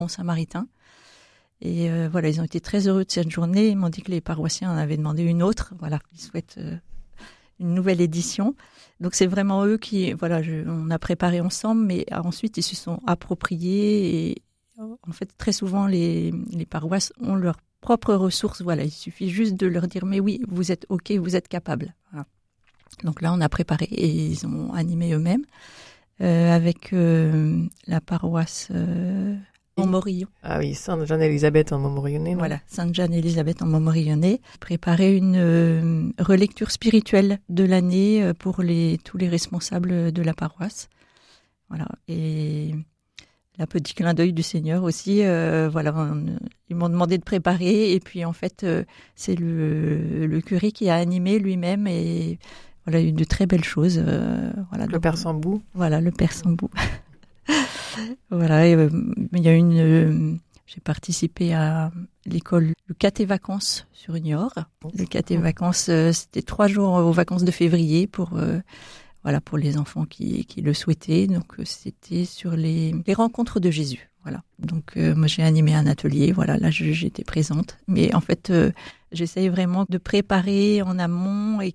bon samaritain. Et voilà, ils ont été très heureux de cette journée. Ils m'ont dit que les paroissiens en avaient demandé une autre. Voilà, ils souhaitent une nouvelle édition. Donc c'est vraiment eux qui, voilà, on a préparé ensemble, mais ensuite ils se sont appropriés. Et en fait, très souvent, les paroisses ont leurs propres ressources. Voilà, il suffit juste de leur dire, mais oui, vous êtes OK, vous êtes capables. Voilà. Donc là, on a préparé et ils ont animé eux-mêmes avec la paroisse Montmorillon. Ah oui, Sainte-Jeanne-Élisabeth en Montmorillonnais. Voilà, Sainte-Jeanne-Élisabeth en Montmorillonnais. Préparer une relecture spirituelle de l'année pour tous les responsables de la paroisse. Voilà, et la petit clin d'œil du Seigneur aussi. Voilà, ils m'ont demandé de préparer et puis en fait, c'est le curé qui a animé lui-même et voilà, il y a eu de très belles choses. Voilà, le Père Sambou. Voilà, le Père Sambou. Voilà, il y a j'ai participé à l'école Le Caté-Vacances sur Niort. Le Caté-Vacances, c'était 3 jours aux vacances de février pour les enfants qui le souhaitaient. Donc c'était sur les rencontres de Jésus. Voilà. Donc moi j'ai animé un atelier. Voilà, là j'étais présente. Mais en fait, j'essaye vraiment de préparer en amont et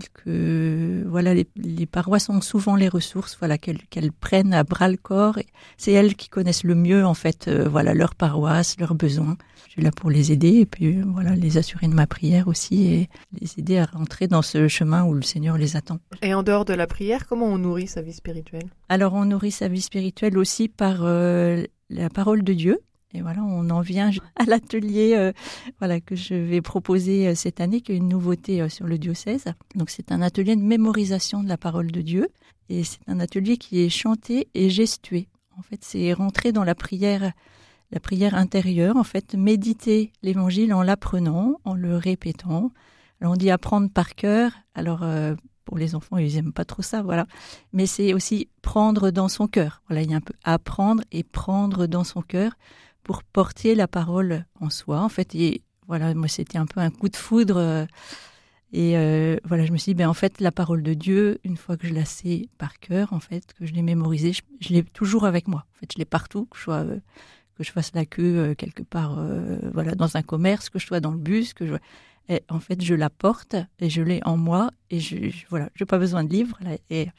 que voilà les paroisses ont souvent les ressources. Voilà, qu'elles prennent à bras le corps. Et c'est elles qui connaissent le mieux en fait. Voilà leur paroisse, leurs besoins. Je suis là pour les aider et puis voilà les assurer de ma prière aussi et les aider à rentrer dans ce chemin où le Seigneur les attend. Et en dehors de la prière, comment on nourrit sa vie spirituelle ? Alors on nourrit sa vie spirituelle aussi par la parole de Dieu. Et voilà, on en vient à l'atelier que je vais proposer cette année, qui est une nouveauté sur le diocèse. Donc c'est un atelier de mémorisation de la parole de Dieu. Et c'est un atelier qui est chanté et gestué. En fait, c'est rentrer dans la prière intérieure, en fait, méditer l'évangile en l'apprenant, en le répétant. Alors on dit apprendre par cœur. Alors pour les enfants, ils n'aiment pas trop ça, voilà. Mais c'est aussi prendre dans son cœur. Voilà, il y a un peu apprendre et prendre dans son cœur pour porter la parole en soi, en fait. Et voilà, moi, c'était un peu un coup de foudre. Voilà, je me suis dit, en fait, la parole de Dieu, une fois que je la sais par cœur, en fait, que je l'ai mémorisée, je l'ai toujours avec moi. En fait, je l'ai partout, que je fasse la queue quelque part, dans un commerce, que je sois dans le bus, et en fait, je la porte et je l'ai en moi et j'ai pas besoin de livre. Là,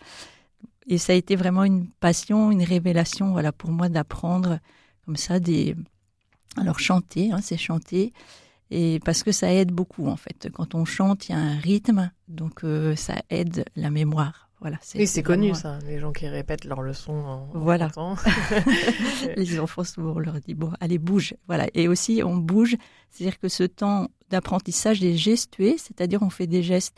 et ça a été vraiment une passion, une révélation, voilà, pour moi d'apprendre comme ça alors chanter, c'est chanter, et parce que ça aide beaucoup en fait. Quand on chante, il y a un rythme, donc ça aide la mémoire. Voilà, c'est connu ça, les gens qui répètent leurs leçons en chantant. Les enfants souvent on leur dit bon, allez bouge, voilà. Et aussi on bouge, c'est-à-dire que ce temps d'apprentissage est gestué, c'est-à-dire on fait des gestes,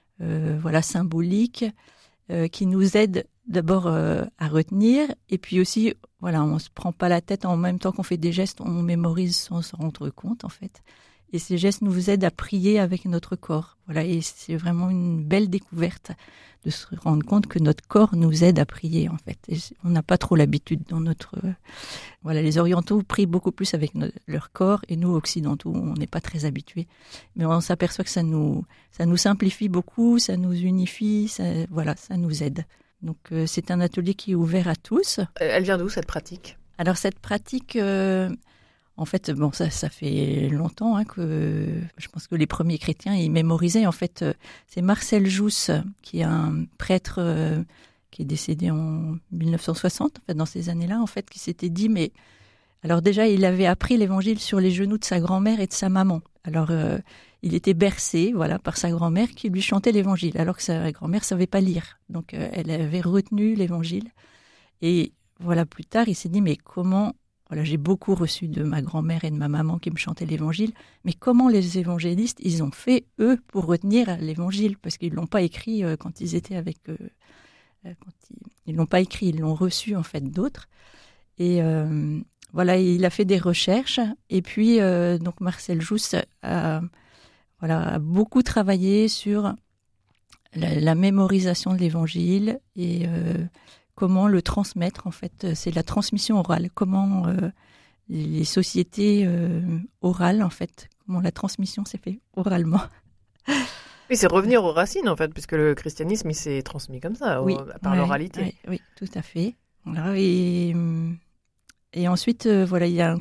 symboliques qui nous aident d'abord à retenir, et puis aussi voilà, on se prend pas la tête en même temps qu'on fait des gestes, on mémorise sans s'en rendre compte en fait. Et ces gestes nous aident à prier avec notre corps. Voilà, et c'est vraiment une belle découverte de se rendre compte que notre corps nous aide à prier en fait. Et on n'a pas trop l'habitude dans notre les orientaux prient beaucoup plus avec leur corps et nous occidentaux, on n'est pas très habitués. Mais on s'aperçoit que ça nous simplifie beaucoup, ça nous unifie, ça nous aide. Donc c'est un atelier qui est ouvert à tous. Elle vient d'où cette pratique ? Alors cette pratique, en fait, ça fait longtemps que je pense que les premiers chrétiens ils mémorisaient. En fait, c'est Marcel Jousse qui est un prêtre qui est décédé en 1960, en fait, dans ces années-là, en fait, qui s'était dit mais alors déjà il avait appris l'évangile sur les genoux de sa grand-mère et de sa maman. Alors il était bercé, par sa grand-mère qui lui chantait l'évangile, alors que sa grand-mère savait pas lire. Donc elle avait retenu l'évangile. Et voilà, plus tard, il s'est dit mais comment j'ai beaucoup reçu de ma grand-mère et de ma maman qui me chantaient l'évangile, mais comment les évangélistes, ils ont fait, eux, pour retenir l'évangile ? Parce qu'ils l'ont pas écrit quand ils étaient avec ils l'ont pas écrit, ils l'ont reçu, en fait, d'autres. Et il a fait des recherches. Et puis, donc, Marcel Jousse a beaucoup travaillé sur la mémorisation de l'évangile et comment le transmettre, en fait. C'est la transmission orale. Comment les sociétés orales, en fait, comment la transmission s'est faite oralement. Oui, c'est revenir aux racines, en fait, puisque le christianisme, il s'est transmis comme ça, par l'oralité. Oui, tout à fait. Voilà, et Et ensuite, voilà, il y a un